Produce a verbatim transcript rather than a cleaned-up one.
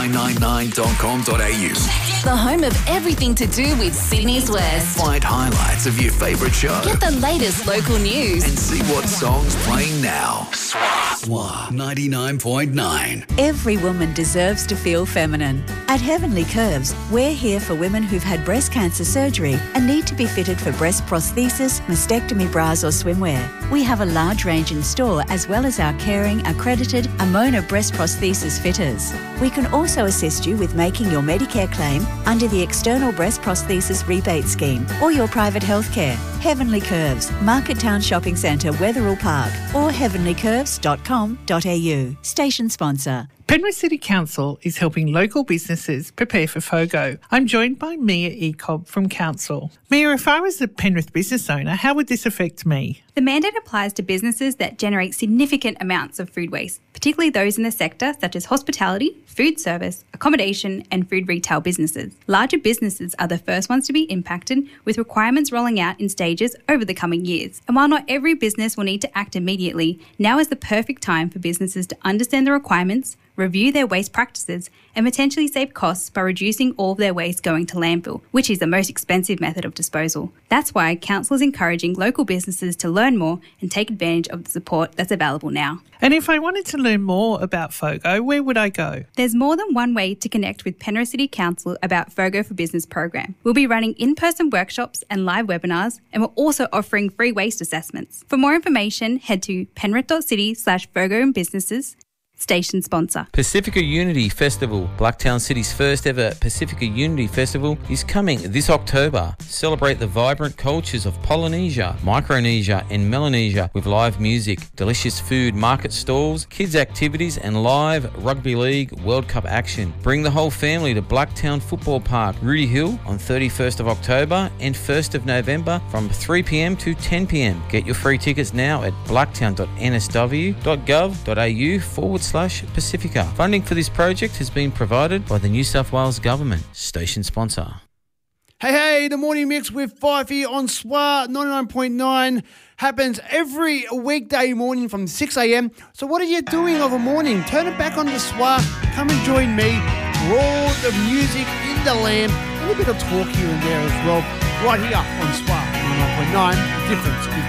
nine nine nine dot com dot a u. The home of everything to do with Sydney's West. Find highlights of your favourite show. Get the latest local news. And see what song's playing now. S W A. S W A ninety-nine point nine. Every woman deserves to feel feminine. At Heavenly Curves, we're here for women who've had breast cancer surgery and need to be fitted for breast prosthesis, mastectomy bras or swimwear. We have a large range in store as well as our caring, accredited Amona breast prosthesis fitters. We can also assist you with making your Medicare claim under the External Breast Prosthesis Rebate Scheme or your private healthcare. Heavenly Curves, Market Town Shopping Centre, Wetherill Park, or heavenly curves dot com dot a u. Station sponsor. Penrith City Council is helping local businesses prepare for FOGO. I'm joined by Mia Ecob from Council. Mia, if I was a Penrith business owner, how would this affect me? The mandate applies to businesses that generate significant amounts of food waste, particularly those in the sector such as hospitality, food service, accommodation and food retail businesses. Larger businesses are the first ones to be impacted, with requirements rolling out in stages over the coming years. And while not every business will need to act immediately, now is the perfect time for businesses to understand the requirements, review their waste practices and potentially save costs by reducing all of their waste going to landfill, which is the most expensive method of disposal. That's why Council is encouraging local businesses to learn more and take advantage of the support that's available now. And if I wanted to learn more about FOGO, where would I go? There's more than one way to connect with Penrith City Council about FOGO for Business program. We'll be running in-person workshops and live webinars, and we're also offering free waste assessments. For more information, head to penrith.city slash FOGO and businesses. Station sponsor. Pacifica Unity Festival, Blacktown City's first ever Pacifica Unity Festival, is coming this October. Celebrate the vibrant cultures of Polynesia, Micronesia and Melanesia with live music, delicious food, market stalls, kids activities and live Rugby League World Cup action. Bring the whole family to Blacktown Football Park, Rudy Hill on thirty-first of October and first of November from three p m to ten p m. Get your free tickets now at blacktown dot n s w dot gov dot a u forward slash Pacifica. Funding for this project has been provided by the New South Wales Government. Station sponsor. Hey, hey, the morning mix with Fifey on S W A ninety-nine point nine happens every weekday morning from six a m. So what are you doing of a morning? Turn it back on to S W A. Come and join me for all the music in the land and a bit of talk here and there as well. Right here on S W A ninety-nine point nine. The difference is